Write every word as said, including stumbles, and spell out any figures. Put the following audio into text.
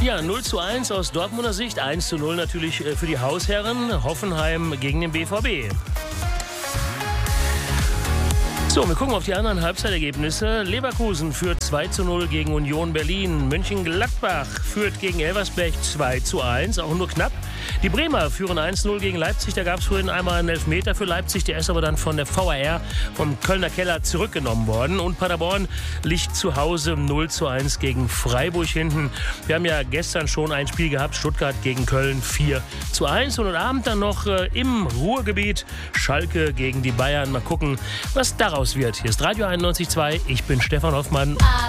Ja, null zu eins aus Dortmunder Sicht, eins zu null natürlich für die Hausherren. Hoffenheim gegen den B V B. So, wir gucken auf die anderen Halbzeitergebnisse. Leverkusen führt zwei zu null gegen Union Berlin. Mönchengladbach führt gegen Elversberg zwei zu eins, auch nur knapp. Die Bremer führen eins zu null gegen Leipzig. Da gab es vorhin einmal einen Elfmeter für Leipzig. Der ist aber dann von der V A R, vom Kölner Keller, zurückgenommen worden. Und Paderborn liegt zu Hause null zu eins gegen Freiburg hinten. Wir haben ja gestern schon ein Spiel gehabt. Stuttgart gegen Köln vier zu eins. Und heute Abend dann noch äh, im Ruhrgebiet Schalke gegen die Bayern. Mal gucken, was daraus wird. Hier ist Radio einundneunzig Komma zwei. Ich bin Stefan Hoffmann.